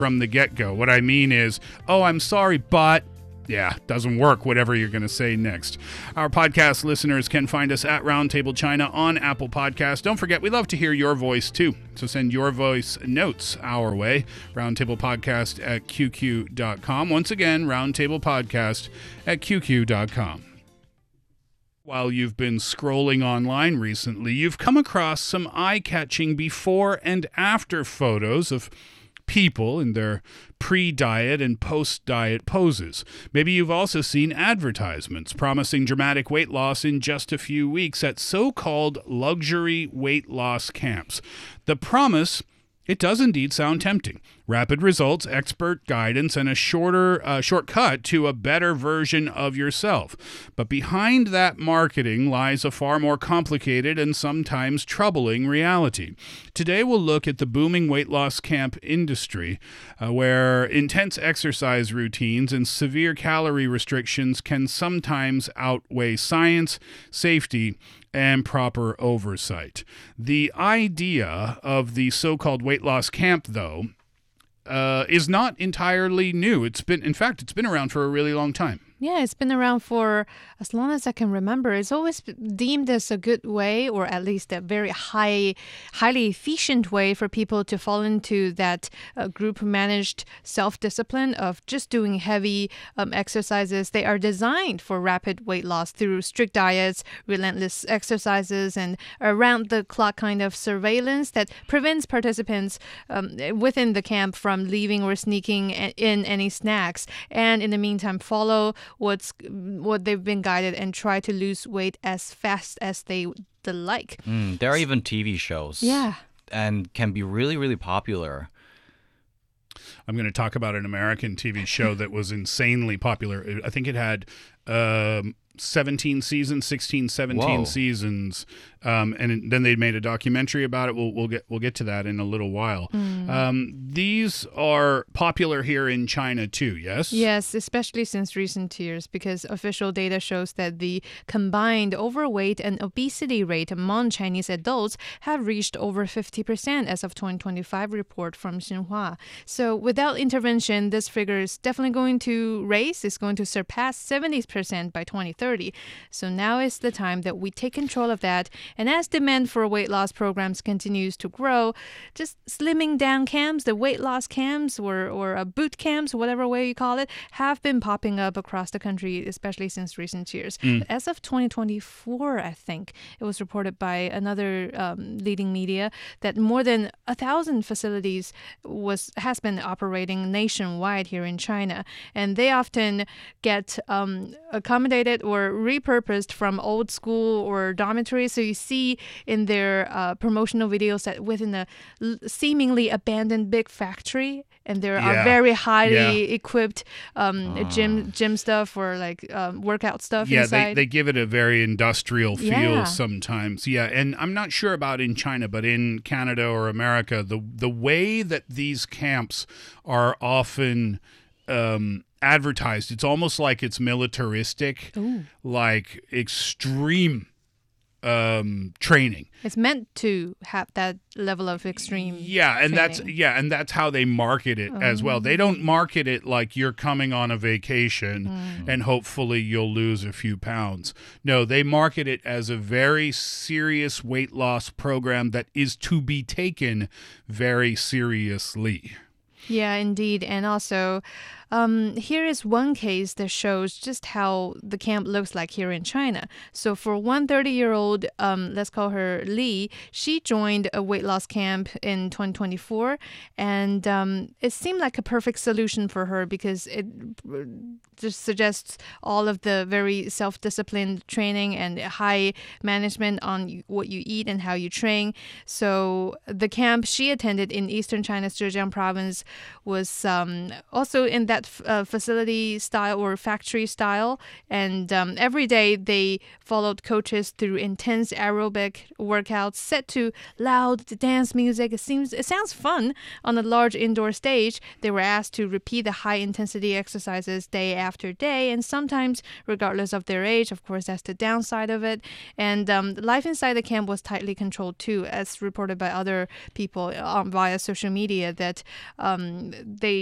from the get-go. What I mean is, oh, I'm sorry, but... yeah, doesn't work, whatever you're going to say next. Our podcast listeners can find us at Roundtable China on Apple Podcasts. Don't forget, we love to hear your voice, too. So send your voice notes our way. Roundtablepodcast at QQ.com. Once again, Roundtablepodcast at QQ.com. While you've been scrolling online recently, you've come across some eye-catching before and after photos of people in their pre-diet and post-diet poses. Maybe you've also seen advertisements promising dramatic weight loss in just a few weeks at so-called luxury weight loss camps. The promise, it does indeed sound tempting. Rapid results, expert guidance, and a shortcut to a better version of yourself. But behind that marketing lies a far more complicated and sometimes troubling reality. Today we'll look at the booming weight loss camp industry, where intense exercise routines and severe calorie restrictions can sometimes outweigh science, safety, and proper oversight. The idea of the so-called weight loss camp, though, is not entirely new. It's been around for a really long time. Yeah, it's been around for as long as I can remember. It's always deemed as a good way, or at least a very highly efficient way for people to fall into that group-managed self-discipline of just doing heavy exercises. They are designed for rapid weight loss through strict diets, relentless exercises, and around-the-clock kind of surveillance that prevents participants within the camp from leaving or sneaking in any snacks. And in the meantime, follow what they've been guided and try to lose weight as fast as they like. There are even TV shows. Yeah. And can be really, really popular. I'm going to talk about an American TV show that was insanely popular. I think it had 17 seasons, 16, 17 Whoa. seasons, and then they made a documentary about it. We'll get to that in a little while. These are popular here in China too, yes? Yes, especially since recent years, because official data shows that the combined overweight and obesity rate among Chinese adults have reached over 50% as of 2025 report from Xinhua. So without intervention, this figure is definitely going to raise. It's going to surpass 70% by 2030. So now is the time that we take control of that. And as demand for weight loss programs continues to grow, just slimming down camps, the weight loss camps or boot camps, whatever way you call it, have been popping up across the country, especially since recent years. As of 2024, I think, it was reported by another leading media that more than 1,000 facilities has been operating nationwide here in China. And they often get accommodated or repurposed from old school or dormitories. So you see in their promotional videos that within a seemingly abandoned big factory, and there are very highly equipped gym stuff or like workout stuff inside. They give it a very industrial feel sometimes. Yeah, and I'm not sure about in China, but in Canada or America, the way that these camps are often advertised, it's almost like it's militaristic, like extreme training. It's meant to have that level of extreme and that's how they market it as well. They don't market it like you're coming on a vacation and hopefully you'll lose a few pounds. No, they market it as a very serious weight loss program that is to be taken very seriously. Yeah, indeed. And also, here is one case that shows just how the camp looks like here in China. So for one 30-year-old, let's call her Li, she joined a weight loss camp in 2024. And it seemed like a perfect solution for her because it just suggests all of the very self-disciplined training and high management on what you eat and how you train. So the camp she attended in eastern China's Zhejiang province was also in that that facility style or factory style. And every day they followed coaches through intense aerobic workouts set to loud dance music. It sounds fun. On a large indoor stage, they were asked to repeat the high-intensity exercises day after day, and sometimes regardless of their age. Of course, that's the downside of it. And life inside the camp was tightly controlled too, as reported by other people via social media, that they